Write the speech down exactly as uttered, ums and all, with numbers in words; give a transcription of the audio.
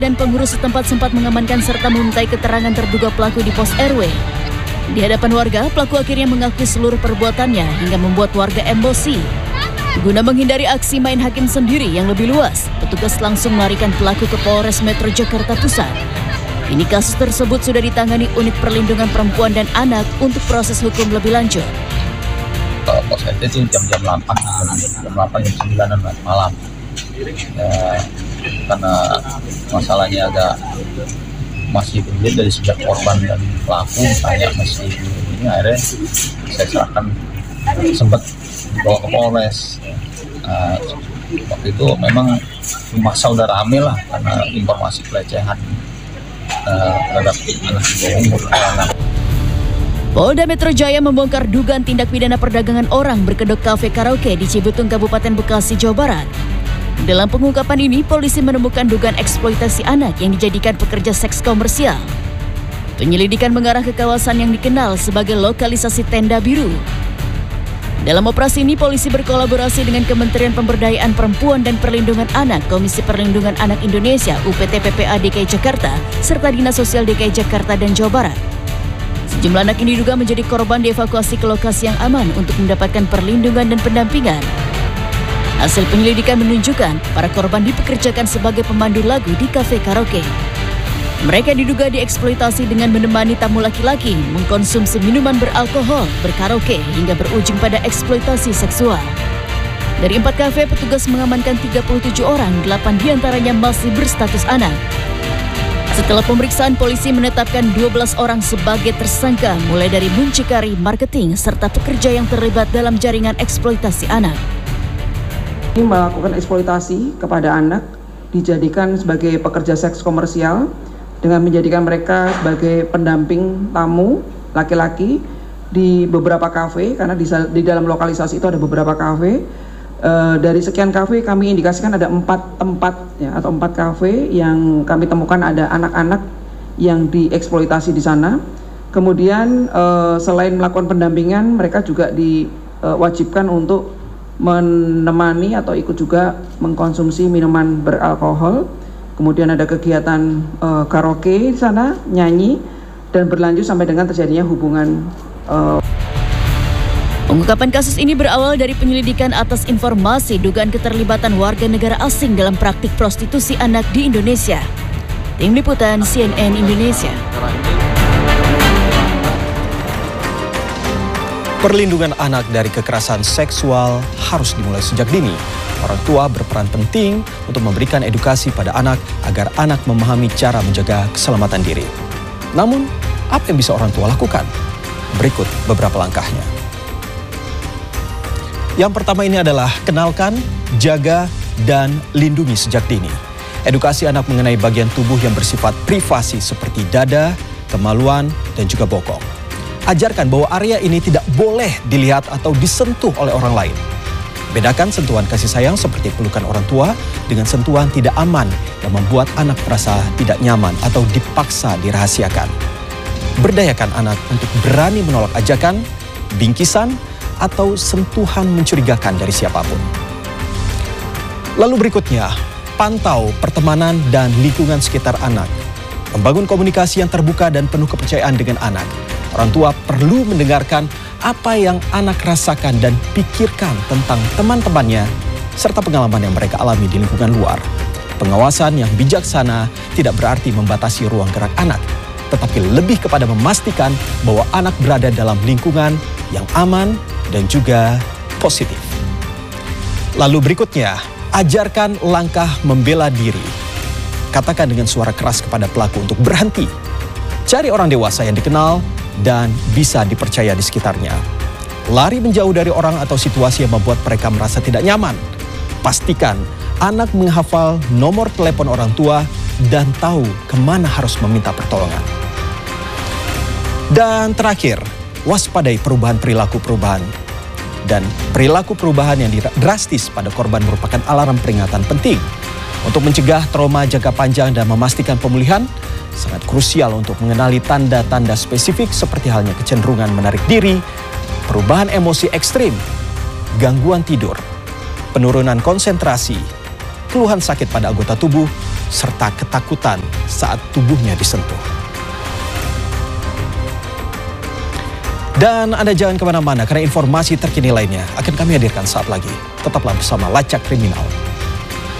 Dan pengurus setempat sempat mengamankan serta memintai keterangan terduga pelaku di pos R W. Di hadapan warga, pelaku akhirnya mengakui seluruh perbuatannya hingga membuat warga emosi. Guna menghindari aksi main hakim sendiri yang lebih luas, petugas langsung melarikan pelaku ke Polres Metro Jakarta Pusat. Kini kasus tersebut sudah ditangani Unit Perlindungan Perempuan dan Anak untuk proses hukum lebih lanjut. Pos R T itu jam-jam delapan, jam delapan, jam sembilan malam. Ya, karena masalahnya agak masih berbeda dari sejak korban dan pelaku tanya masih ini, akhirnya saya serahkan, sempat dibawa ke Polres. Nah, waktu itu memang masa udah rame lah karena informasi pelecehan uh, terhadap anak di bawah umur anak. Polda Metro Jaya membongkar dugaan tindak pidana perdagangan orang berkedok kafe karaoke di Cibitung, Kabupaten Bekasi, Jawa Barat. Dalam pengungkapan ini, polisi menemukan dugaan eksploitasi anak yang dijadikan pekerja seks komersial. Penyelidikan mengarah ke kawasan yang dikenal sebagai lokalisasi Tenda Biru. Dalam operasi ini, polisi berkolaborasi dengan Kementerian Pemberdayaan Perempuan dan Perlindungan Anak, Komisi Perlindungan Anak Indonesia, U P T P P A D K I Jakarta, serta Dinas Sosial D K I Jakarta dan Jawa Barat. Sejumlah anak ini juga menjadi korban dievakuasi ke lokasi yang aman untuk mendapatkan perlindungan dan pendampingan. Hasil penyelidikan menunjukkan para korban dipekerjakan sebagai pemandu lagu di kafe karaoke. Mereka diduga dieksploitasi dengan menemani tamu laki-laki mengkonsumsi minuman beralkohol, berkaraoke, hingga berujung pada eksploitasi seksual. Dari empat kafe, petugas mengamankan tiga puluh tujuh orang, delapan diantaranya masih berstatus anak. Setelah pemeriksaan, polisi menetapkan dua belas orang sebagai tersangka, mulai dari muncikari, marketing, serta pekerja yang terlibat dalam jaringan eksploitasi anak. Ini melakukan eksploitasi kepada anak, dijadikan sebagai pekerja seks komersial dengan menjadikan mereka sebagai pendamping tamu laki-laki di beberapa kafe, karena di, di dalam lokalisasi itu ada beberapa kafe. E, dari sekian kafe kami indikasikan ada empat tempat ya, atau empat kafe yang kami temukan ada anak-anak yang dieksploitasi di sana. Kemudian e, selain melakukan pendampingan, mereka juga diwajibkan untuk menemani atau ikut juga mengkonsumsi minuman beralkohol. Kemudian ada kegiatan uh, karaoke di sana, nyanyi, dan berlanjut sampai dengan terjadinya hubungan. Uh... Pengungkapan kasus ini berawal dari penyelidikan atas informasi dugaan keterlibatan warga negara asing dalam praktik prostitusi anak di Indonesia. Tim Liputan C N N Indonesia. Perlindungan anak dari kekerasan seksual harus dimulai sejak dini. Orang tua berperan penting untuk memberikan edukasi pada anak agar anak memahami cara menjaga keselamatan diri. Namun, apa yang bisa orang tua lakukan? Berikut beberapa langkahnya. Yang pertama ini adalah kenalkan, jaga, dan lindungi sejak dini. Edukasi anak mengenai bagian tubuh yang bersifat privasi seperti dada, kemaluan, dan juga bokong. Ajarkan bahwa area ini tidak boleh dilihat atau disentuh oleh orang lain. Bedakan sentuhan kasih sayang seperti pelukan orang tua dengan sentuhan tidak aman yang membuat anak merasa tidak nyaman atau dipaksa dirahasiakan. Berdayakan anak untuk berani menolak ajakan, bingkisan, atau sentuhan mencurigakan dari siapapun. Lalu berikutnya, pantau pertemanan dan lingkungan sekitar anak. Membangun komunikasi yang terbuka dan penuh kepercayaan dengan anak. Orang tua perlu mendengarkan apa yang anak rasakan dan pikirkan tentang teman-temannya serta pengalaman yang mereka alami di lingkungan luar. Pengawasan yang bijaksana tidak berarti membatasi ruang gerak anak, tetapi lebih kepada memastikan bahwa anak berada dalam lingkungan yang aman dan juga positif. Lalu berikutnya, ajarkan langkah membela diri. Katakan dengan suara keras kepada pelaku untuk berhenti. Cari orang dewasa yang dikenal dan bisa dipercaya di sekitarnya. Lari menjauh dari orang atau situasi yang membuat mereka merasa tidak nyaman. Pastikan anak menghafal nomor telepon orang tua dan tahu kemana harus meminta pertolongan. Dan terakhir, waspadai perubahan perilaku-perubahan. Dan perilaku perubahan yang drastis pada korban merupakan alarm peringatan penting. Untuk mencegah trauma jangka panjang dan memastikan pemulihan, sangat krusial untuk mengenali tanda-tanda spesifik seperti halnya kecenderungan menarik diri, perubahan emosi ekstrim, gangguan tidur, penurunan konsentrasi, keluhan sakit pada anggota tubuh, serta ketakutan saat tubuhnya disentuh. Dan Anda jangan kemana-mana karena informasi terkini lainnya akan kami hadirkan saat lagi. Tetaplah bersama Lacak Kriminal.